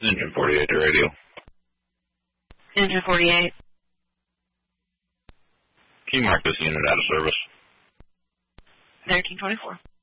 Engine 48 to radio. Engine 48. Can you mark this unit out of service? 1324.